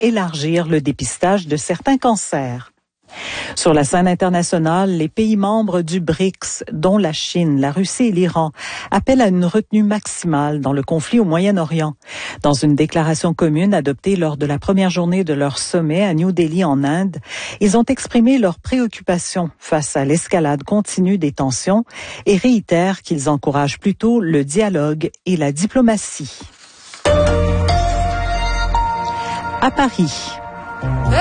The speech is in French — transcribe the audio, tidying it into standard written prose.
élargir le dépistage de certains cancers. Sur la scène internationale, les pays membres du BRICS, dont la Chine, la Russie et l'Iran, appellent à une retenue maximale dans le conflit au Moyen-Orient. Dans une déclaration commune adoptée lors de la première journée de leur sommet à New Delhi en Inde, ils ont exprimé leur préoccupation face à l'escalade continue des tensions et réitèrent qu'ils encouragent plutôt le dialogue et la diplomatie. À Paris.